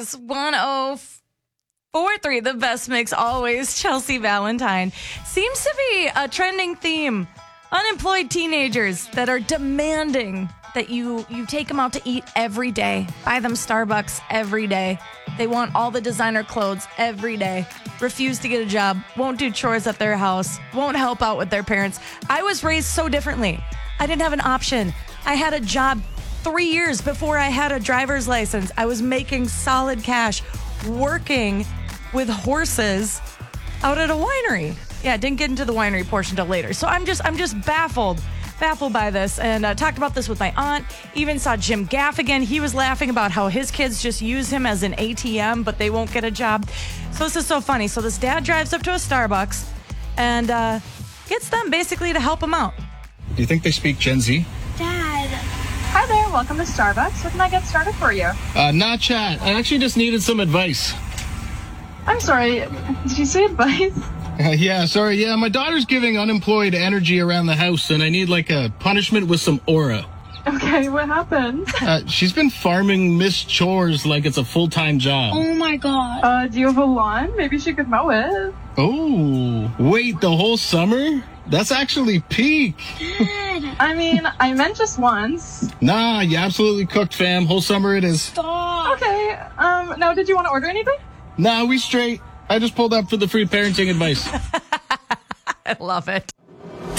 is 104.3, the best mix always. Chelsea Valentine. Seems to be a trending theme. Unemployed teenagers that are demanding that you take them out to eat every day. Buy them Starbucks every day. They want all the designer clothes every day. Refuse to get a job. Won't do chores at their house. Won't help out with their parents. I was raised so differently. I didn't have an option. I had a job 3 years before I had a driver's license. I was making solid cash working with horses out at a winery. Yeah, didn't get into the winery portion till later. So I'm just baffled by this, and talked about this with my aunt. Even saw Jim Gaffigan. He was laughing about how his kids just use him as an ATM, but they won't get a job. So this is so funny. So this dad drives up to a Starbucks and gets them basically to help him out. Do you think they speak Gen Z? Dad. Hi there, welcome to Starbucks. What can I get started for you? Not chat. I actually just needed some advice. I'm sorry, did you say advice? Yeah, my daughter's giving unemployed energy around the house, and I need like a punishment with some aura. Okay, what happened? She's been farming Miss Chores like it's a full-time job. Oh my god. Do you have a lawn? Maybe she could mow it. Oh, wait, the whole summer? That's actually peak. Dad. I mean, I meant just once. Nah, you absolutely cooked, fam. Whole summer it is. Stop. Okay, now did you want to order anything? Nah, we straight. I just pulled up for the free parenting advice. I love it.